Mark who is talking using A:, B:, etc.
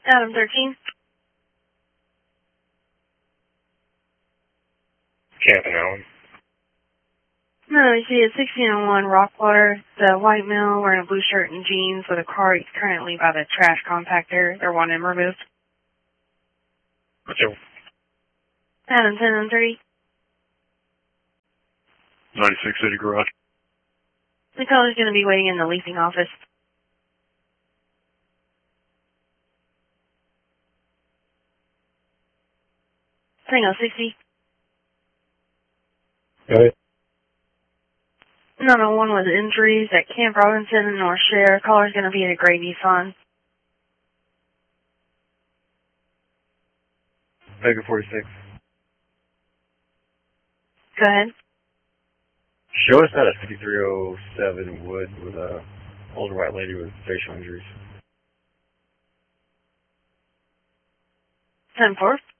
A: Adam 13.
B: Captain Allen.
A: No, you see a 1601 Rockwater, the white male wearing a blue shirt and jeans with a car currently by the trash compactor. They're wanting him removed.
B: What's your
A: Adam 10 and 30.
B: 96 City Garage?
A: The caller's going to be waiting in the leasing office. Tango 60.
B: Go ahead.
A: 901 with injuries at Camp Robinson and North Share. Caller's going to be in a gray Nissan.
B: Vega 46.
A: Go ahead.
B: Show us that at 5307 Wood with a older white lady with facial injuries.
A: 10-4.